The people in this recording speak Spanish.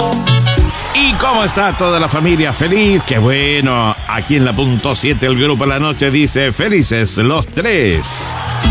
¿Y cómo está toda la familia? Feliz, qué bueno. Aquí en la punto 7 el grupo La Noche dice felices los tres.